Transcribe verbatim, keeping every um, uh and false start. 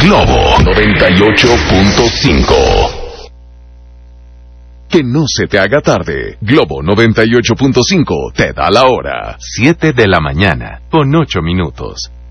Globo noventa y ocho punto cinco. Que no se te haga tarde. Globo noventa y ocho punto cinco te da la hora. siete de la mañana, con ocho minutos.